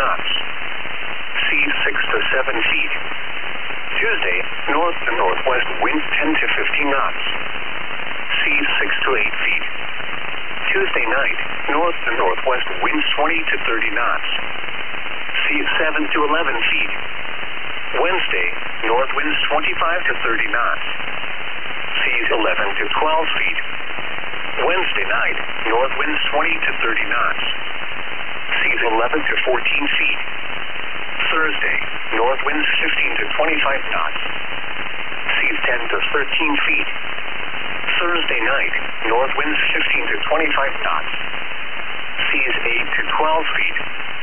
knots. Seas 6 to 7 feet. Tuesday, north to northwest winds 10 to 15 knots. Seas 6 to 8 feet. Tuesday night, north to northwest winds 20 to 30 knots. Seas 7 to 11 feet. Wednesday, north winds 25 to 30 knots. Seas 11 to 12 feet. Wednesday night, north winds 20 to 30 knots. Seas 11 to 14 feet. Thursday, north winds 15 to 25 knots. Seas 10 to 13 feet. Thursday night, north winds 15 to 25 knots. Seas 8 to 12 feet.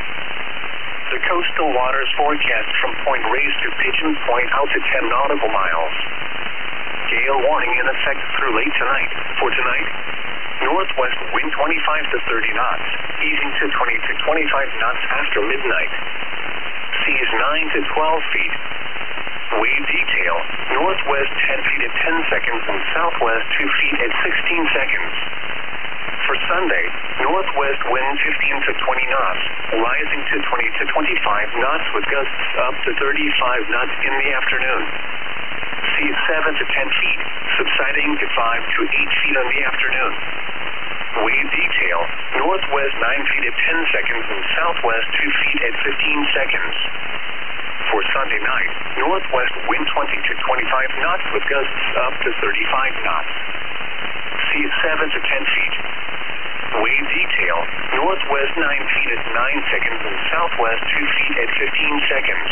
The coastal waters forecast from Point Reyes to Pigeon Point out to 10 nautical miles. Gale warning in effect through late tonight. For tonight, northwest wind 25 to 30 knots, easing to 20 to 25 knots after midnight. Seas 9 to 12 feet. Wave detail, northwest 10 feet at 10 seconds and southwest 2 feet at 16 seconds. For Sunday, northwest wind 15 to 20 knots, rising to 20 to 25 knots with gusts up to 35 knots in the afternoon. Seas 7 to 10 feet, subsiding to 5 to 8 feet in the afternoon. Wave detail, northwest 9 feet at 10 seconds and southwest 2 feet at 15 seconds. For Sunday night, northwest wind 20 to 25 knots with gusts up to 35 knots. Seas 7 to 10 feet. Wave detail, northwest 9 feet at 9 seconds and southwest 2 feet at 15 seconds.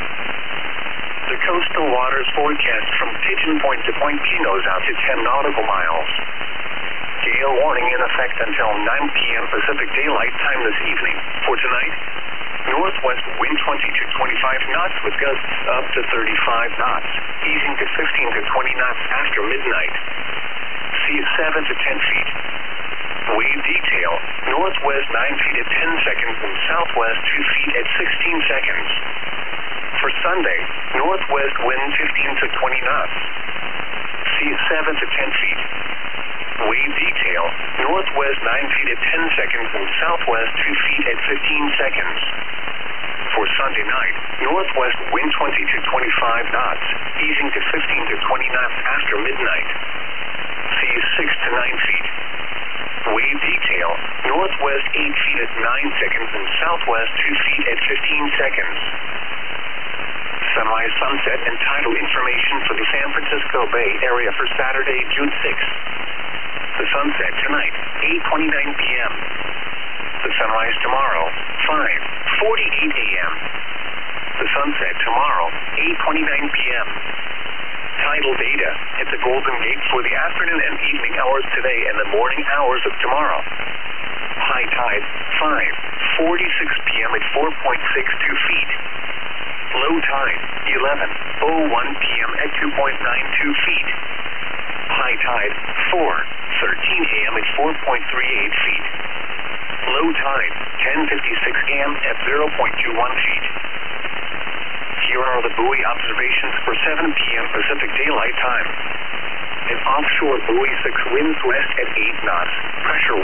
The coastal waters forecast from Pigeon Point to Point Pinos out to 10 nautical miles. Gale warning in effect until 9 p.m. Pacific Daylight Time this evening. For tonight, northwest wind 20 to 25 knots with gusts up to 35 knots, easing to 15 to 20 knots after midnight. Seas 7 to 10 feet. Wave detail, northwest 9 feet at 10 seconds and southwest 2 feet at 16 seconds. For Sunday, northwest wind 15 to 20 knots. Seas 7 to 10 feet. Wave detail, northwest 9 feet at 10 seconds and southwest 2 feet at 15 seconds. For Sunday night, northwest wind 20 to 25 knots, easing to 15 to 20 knots after midnight. Seas 6 to 9 feet. Wave detail, northwest 8 feet at 9 seconds and southwest 2 feet at 15 seconds. Sunrise, sunset, and tidal information for the San Francisco Bay Area for Saturday, June 6th. The sunset tonight, 8:29 p.m. The sunrise tomorrow, 5:48 a.m. The sunset tomorrow, 8:29 p.m. Tidal data at the Golden Gate for the afternoon and evening hours today and the morning hours of tomorrow. High tide, 5:46 p.m. at 4.62 feet. Low tide, 11:01 p.m. at 2.92 feet. High tide, 4:13 a.m. at 4.38 feet. Low tide, 10:56 a.m. at 0.21 feet. Here are the buoy observations for 7 p.m. Pacific Daylight Time. An offshore buoy 6 winds west at 8 knots, pressure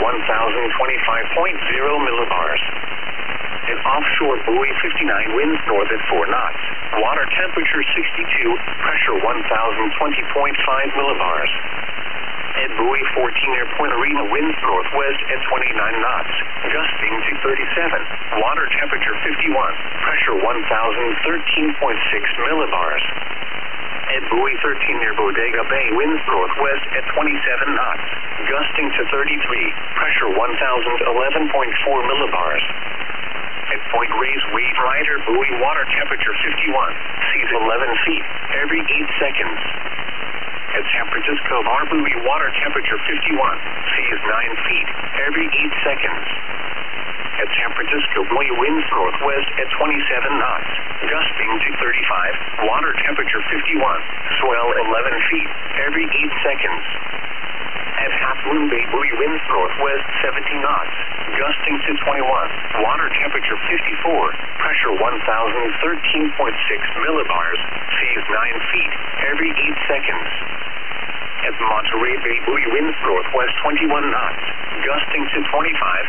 1,025.0 millibars. An offshore buoy 59 winds north at 4 knots, water temperature 62, pressure 1,020.5 millibars. At buoy 14 near Point Arena, winds northwest at 29 knots, gusting to 37, water temperature 51, pressure 1,013.6 millibars. At buoy 13 near Bodega Bay, winds northwest at 27 knots, gusting to 33, pressure 1,011.4 millibars. At Point Reyes, wave rider, buoy water temperature 51, seas 11 feet every 8 seconds. At San Francisco Bar, buoy water temperature 51, seas 9 feet every 8 seconds. At San Francisco, buoy winds northwest at 27 knots, gusting to 35, water temperature 51, swell 11 feet every 8 seconds. At Half Moon Bay, buoy winds northwest 17 knots, gusting to 21, water temperature 54, pressure 1,013.6 millibars, seas 9 feet every 8 seconds. At Monterey Bay, buoy winds northwest 21 knots, gusting to 25,